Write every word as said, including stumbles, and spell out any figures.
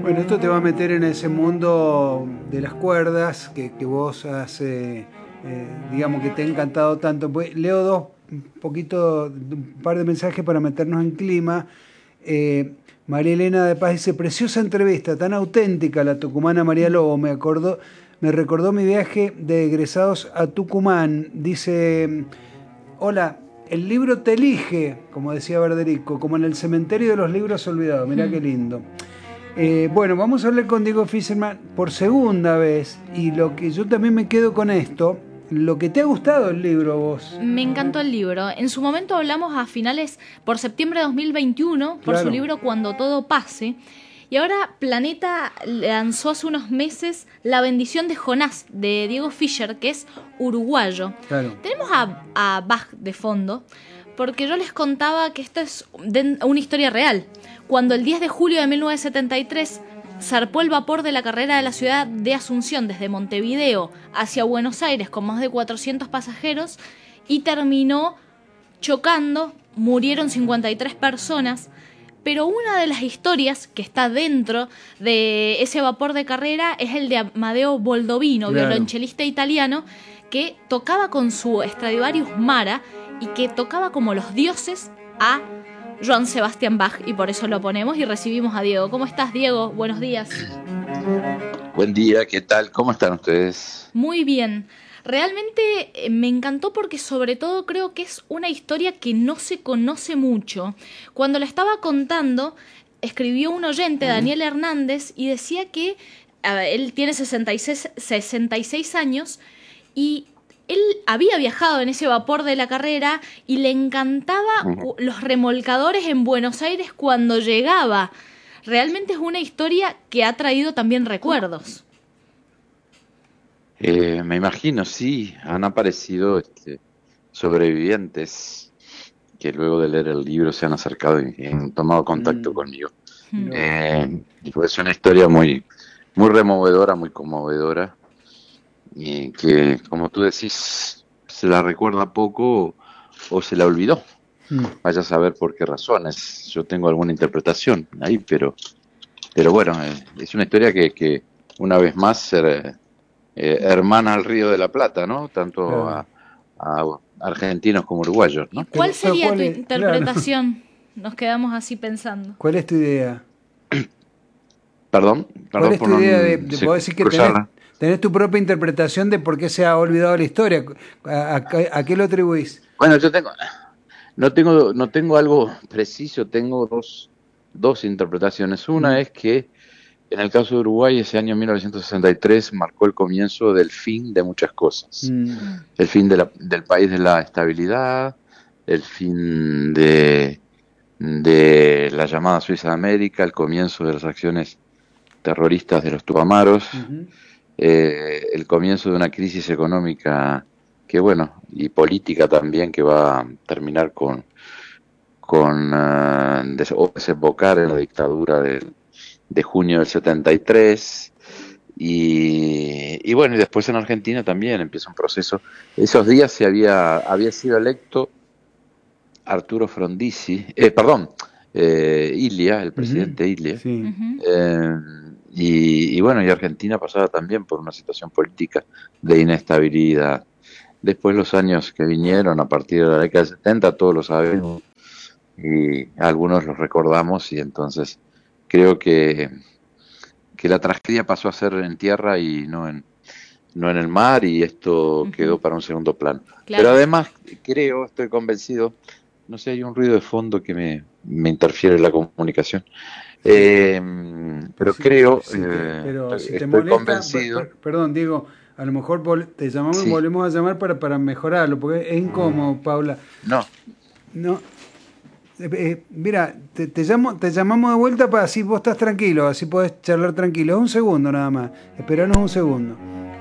Bueno, esto te va a meter en ese mundo de las cuerdas que, que vos has, eh, eh, digamos, que te ha encantado tanto. Pues, leo dos, un poquito, un par de mensajes para meternos en clima. Eh, María Elena de Paz dice: preciosa entrevista, tan auténtica la tucumana María Lobo, me acordó, me recordó mi viaje de egresados a Tucumán. Dice: hola, el libro te elige, como decía Verderico, como en el cementerio de los libros olvidados. Mirá qué lindo. Eh, bueno, vamos a hablar con Diego Fischerman por segunda vez, y lo que yo también me quedo con esto, lo que te ha gustado el libro a vos. Me encantó el libro. En su momento hablamos a finales, por septiembre de dos mil veintiuno, por Claro. su libro Cuando todo pase. Y ahora Planeta lanzó hace unos meses La bendición de Jonás, de Diego Fischer, que es uruguayo. Claro. Tenemos a, a Bach de fondo, porque yo les contaba que esta es de una historia real. Cuando el diez de julio de mil novecientos setenta y tres zarpó el vapor de la carrera de la ciudad de Asunción desde Montevideo hacia Buenos Aires con más de cuatrocientos pasajeros y terminó chocando, murieron cincuenta y tres personas. Pero una de las historias que está dentro de ese vapor de carrera es el de Amadeo Boldovino, Claro. violonchelista italiano, que tocaba con su Stradivarius Mara y que tocaba como los dioses a Johann Sebastian Bach, y por eso lo ponemos y recibimos a Diego. ¿Cómo estás, Diego? Buenos días. Buen día, ¿qué tal? ¿Cómo están ustedes? Muy bien. Realmente eh, me encantó porque sobre todo creo que es una historia que no se conoce mucho. Cuando la estaba contando, escribió un oyente, Daniel Hernández, y decía que a ver, él tiene sesenta y seis, sesenta y seis años y él había viajado en ese vapor de la carrera y le encantaba uh-huh. los remolcadores en Buenos Aires cuando llegaba. Realmente es una historia que ha traído también recuerdos. Eh, me imagino, sí, han aparecido este, sobrevivientes que luego de leer el libro se han acercado y, y han tomado contacto mm. conmigo. Mm. Eh, y pues una historia muy, muy removedora, muy conmovedora, y que, como tú decís, se la recuerda poco o, o se la olvidó. Mm. Vaya a saber por qué razones. Yo tengo alguna interpretación ahí, pero, pero bueno, eh, es una historia que, que una vez más se... Eh, Eh, hermana al Río de la Plata, ¿no? Tanto claro. a, a argentinos como uruguayos, ¿no? ¿Cuál sería ¿Cuál tu es? interpretación? Claro. Nos quedamos así pensando. ¿Cuál es tu idea? Perdón, perdón ¿Cuál es tu por idea no, de, de poder decir que tenés, tenés tu propia interpretación de por qué se ha olvidado la historia? ¿A, a, a qué lo atribuís? Bueno, yo tengo, no tengo, no tengo algo preciso, tengo dos, dos interpretaciones. Una mm. es que en el caso de Uruguay, ese año mil novecientos sesenta y tres marcó el comienzo del fin de muchas cosas. Mm. El fin de la, del país de la estabilidad, el fin de, de la llamada Suiza de América, el comienzo de las acciones terroristas de los tupamaros, uh-huh. eh, el comienzo de una crisis económica que, bueno, y política también, que va a terminar con, con uh, des- o desembocar en la dictadura del de junio del setenta y tres, y, y bueno, y después en Argentina también empieza un proceso. Esos días se había, había sido electo Arturo Frondizi, eh, perdón, eh, Ilia, el presidente uh-huh. Ilia, sí. uh-huh. eh, y, y bueno, y Argentina pasaba también por una situación política de inestabilidad. Después los años que vinieron a partir de la década del setenta, todos lo sabemos, y algunos los recordamos, y entonces creo que, que la tragedia pasó a ser en tierra y no en, no en el mar, y esto uh-huh. quedó para un segundo plano. Claro. Pero además creo, estoy convencido, no sé, hay un ruido de fondo que me, me interfiere en la comunicación, eh, pero sí, creo, sí, eh, pero si estoy te molesta, convencido. Per, perdón, Diego, a lo mejor te llamamos sí. y volvemos a llamar para, para mejorarlo, porque es incómodo, Paula. No. No. Eh, mira, te, te, llamo, te llamamos de vuelta para así vos estás tranquilo, así podés charlar tranquilo. Un segundo nada más, esperanos un segundo.